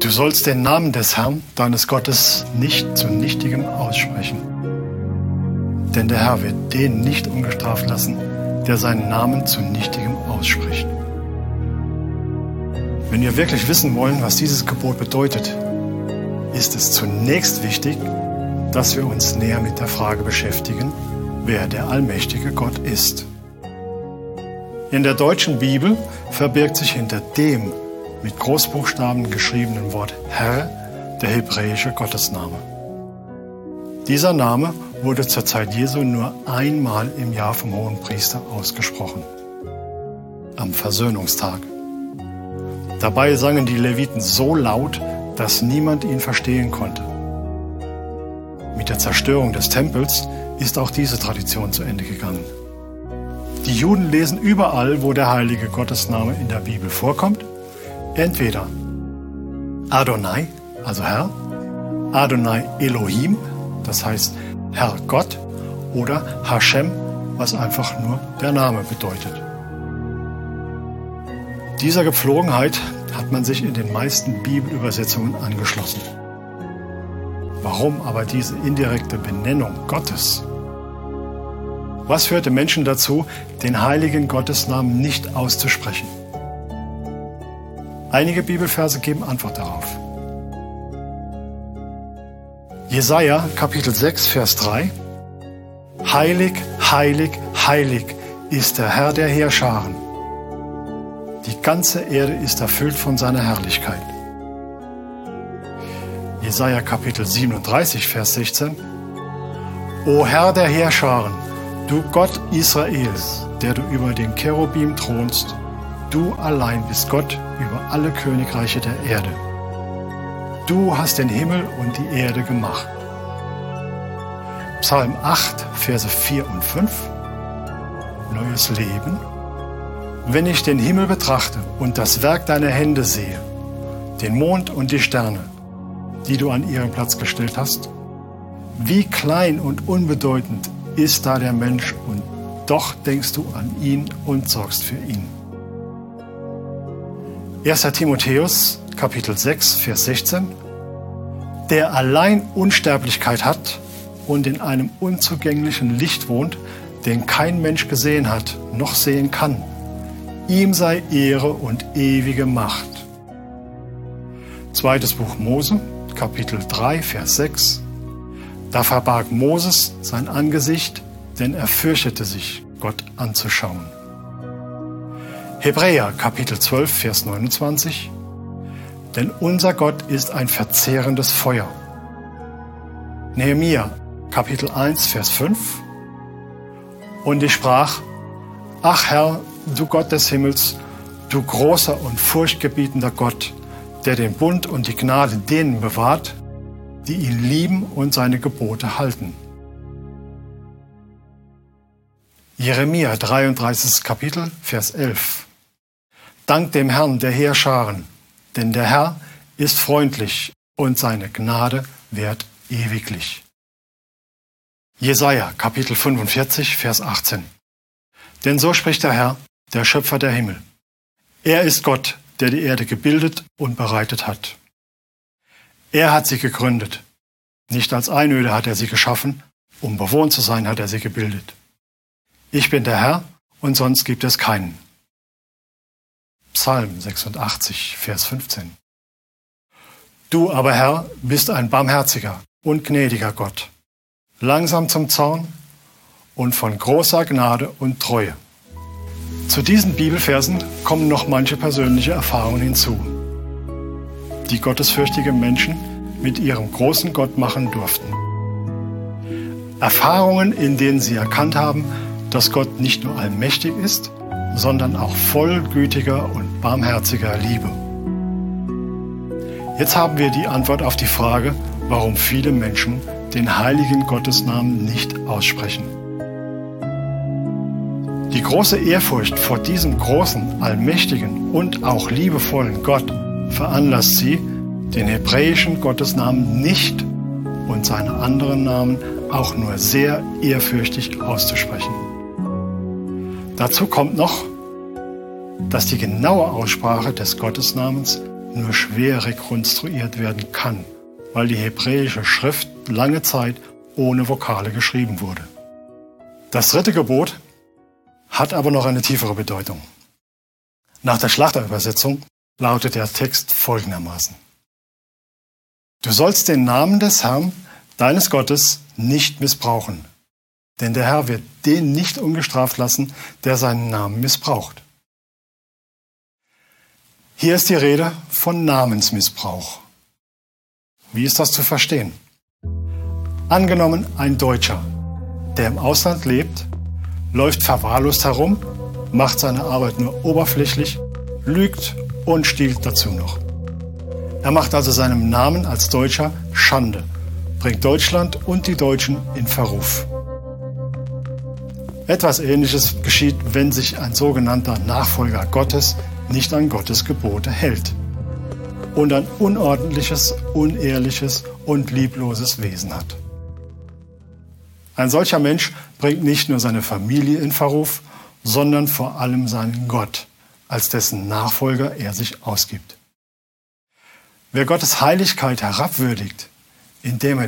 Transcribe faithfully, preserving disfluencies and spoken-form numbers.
Du sollst den Namen des Herrn, deines Gottes, nicht zu Nichtigem aussprechen. Denn der Herr wird den nicht ungestraft lassen, der seinen Namen zu Nichtigem ausspricht. Wenn wir wirklich wissen wollen, was dieses Gebot bedeutet, ist es zunächst wichtig, dass wir uns näher mit der Frage beschäftigen, wer der allmächtige Gott ist. In der deutschen Bibel verbirgt sich hinter dem mit Großbuchstaben geschriebenen Wort Herr der hebräische Gottesname. Dieser Name wurde zur Zeit Jesu nur einmal im Jahr vom Hohenpriester ausgesprochen, am Versöhnungstag. Dabei sangen die Leviten so laut, dass niemand ihn verstehen konnte. Mit der Zerstörung des Tempels ist auch diese Tradition zu Ende gegangen. Die Juden lesen überall, wo der heilige Gottesname in der Bibel vorkommt, entweder Adonai, also Herr, Adonai Elohim, das heißt Herr Gott, oder Hashem, was einfach nur der Name bedeutet. Dieser Gepflogenheit hat man sich in den meisten Bibelübersetzungen angeschlossen. Warum aber diese indirekte Benennung Gottes? Was führte Menschen dazu, den heiligen Gottesnamen nicht auszusprechen? Einige Bibelverse geben Antwort darauf. Jesaja, Kapitel sechs, Vers drei. Heilig, heilig, heilig ist der Herr der Heerscharen. Die ganze Erde ist erfüllt von seiner Herrlichkeit. Jesaja, Kapitel siebenunddreißig, Vers sechzehn. O Herr der Heerscharen, du Gott Israels, der du über den Cherubim thronst, du allein bist Gott über alle Königreiche der Erde. Du hast den Himmel und die Erde gemacht. Psalm acht, Verse vier und fünf. Neues Leben. Wenn ich den Himmel betrachte und das Werk deiner Hände sehe, den Mond und die Sterne, die du an ihren Platz gestellt hast, wie klein und unbedeutend ist da der Mensch, und doch denkst du an ihn und sorgst für ihn. erster Timotheus, Kapitel sechs, Vers sechzehn. Der allein Unsterblichkeit hat und in einem unzugänglichen Licht wohnt, den kein Mensch gesehen hat, noch sehen kann. Ihm sei Ehre und ewige Macht. Zweites Buch Mose, Kapitel drei, Vers sechs. Da verbarg Moses sein Angesicht, denn er fürchtete sich, Gott anzuschauen. Hebräer, Kapitel zwölf, Vers neunundzwanzig. Denn unser Gott ist ein verzehrendes Feuer. Nehemia, Kapitel eins, Vers fünf. Und ich sprach, ach Herr, du Gott des Himmels, du großer und furchtgebietender Gott, der den Bund und die Gnade denen bewahrt, die ihn lieben und seine Gebote halten. Jeremia, dreiunddreißigstes Kapitel, Vers elf. Dank dem Herrn der Heerscharen, denn der Herr ist freundlich und seine Gnade währt ewiglich. Jesaja, Kapitel fünfundvierzig, Vers achtzehn. Denn so spricht der Herr, der Schöpfer der Himmel. Er ist Gott, der die Erde gebildet und bereitet hat. Er hat sie gegründet. Nicht als Einöde hat er sie geschaffen, um bewohnt zu sein, hat er sie gebildet. Ich bin der Herr und sonst gibt es keinen. Psalm sechsundachtzig, Vers fünfzehn. Du aber, Herr, bist ein barmherziger und gnädiger Gott, langsam zum Zorn und von großer Gnade und Treue. Zu diesen Bibelversen kommen noch manche persönliche Erfahrungen hinzu, die gottesfürchtige Menschen mit ihrem großen Gott machen durften. Erfahrungen, in denen sie erkannt haben, dass Gott nicht nur allmächtig ist, sondern auch voll gütiger und barmherziger Liebe. Jetzt haben wir die Antwort auf die Frage, warum viele Menschen den heiligen Gottesnamen nicht aussprechen. Die große Ehrfurcht vor diesem großen, allmächtigen und auch liebevollen Gott veranlasst sie, den hebräischen Gottesnamen nicht und seine anderen Namen auch nur sehr ehrfürchtig auszusprechen. Dazu kommt noch, dass die genaue Aussprache des Gottesnamens nur schwer rekonstruiert werden kann, weil die hebräische Schrift lange Zeit ohne Vokale geschrieben wurde. Das dritte Gebot hat aber noch eine tiefere Bedeutung. Nach der Schlachterübersetzung lautet der Text folgendermaßen: Du sollst den Namen des Herrn, deines Gottes, nicht missbrauchen, denn der Herr wird den nicht ungestraft lassen, der seinen Namen missbraucht. Hier ist die Rede von Namensmissbrauch. Wie ist das zu verstehen? Angenommen, ein Deutscher, der im Ausland lebt, läuft verwahrlost herum, macht seine Arbeit nur oberflächlich, lügt und stiehlt dazu noch. Er macht also seinem Namen als Deutscher Schande, bringt Deutschland und die Deutschen in Verruf. Etwas Ähnliches geschieht, wenn sich ein sogenannter Nachfolger Gottes nicht an Gottes Gebote hält und ein unordentliches, unehrliches und liebloses Wesen hat. Ein solcher Mensch bringt nicht nur seine Familie in Verruf, sondern vor allem seinen Gott, als dessen Nachfolger er sich ausgibt. Wer Gottes Heiligkeit herabwürdigt, indem er